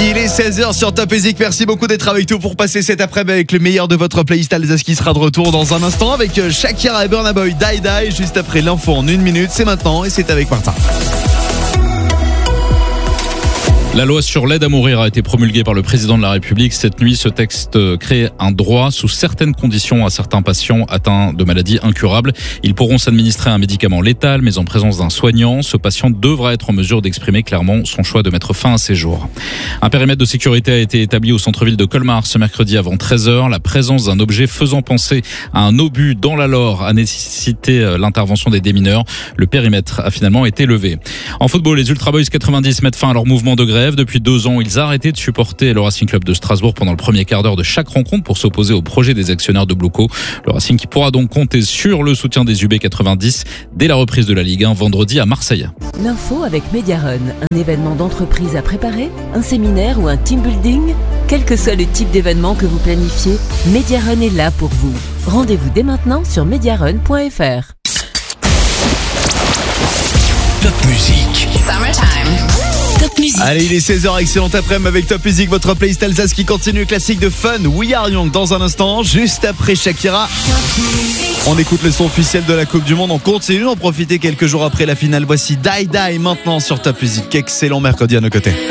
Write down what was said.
Il est 16h sur Top Music. Merci beaucoup d'être avec nous pour passer cet après-midi avec le meilleur de votre playlist Alsace qui sera de retour dans un instant avec Shakira et Burna Boy Die Die. Juste après l'info en 1 minute. C'est maintenant et c'est avec Martin. La loi sur l'aide à mourir a été promulguée par le président de la République. Cette nuit, ce texte crée un droit sous certaines conditions à certains patients atteints de maladies incurables. Ils pourront s'administrer un médicament létal, mais en présence d'un soignant. Ce patient devra être en mesure d'exprimer clairement son choix de mettre fin à ses jours. Un périmètre de sécurité a été établi au centre-ville de Colmar ce mercredi avant 13h. La présence d'un objet faisant penser à un obus dans la Loire a nécessité l'intervention des démineurs. Le périmètre a finalement été levé. En football, les Ultra Boys 90 mettent fin à leur mouvement de grève. Depuis 2 ans, ils ont arrêté de supporter le Racing Club de Strasbourg pendant le premier quart d'heure de chaque rencontre pour s'opposer au projet des actionnaires de Blocco. Le Racing qui pourra donc compter sur le soutien des UB90 dès la reprise de la Ligue 1 vendredi à Marseille. L'info avec Mediarun, un événement d'entreprise à préparer, un séminaire ou un team building. Quel que soit le type d'événement que vous planifiez, Mediarun est là pour vous. Rendez-vous dès maintenant sur mediarun.fr. Top Music. Summertime. Top Music. Allez, il est 16h, excellent après-midi avec Top Music, votre playlist Alsace qui continue, classique de Fun, We Are Young dans un instant, juste après Shakira. On écoute le son officiel de la Coupe du Monde, on continue d'en profiter quelques jours après la finale. Voici Die Die maintenant sur Top Music. Excellent mercredi à nos côtés.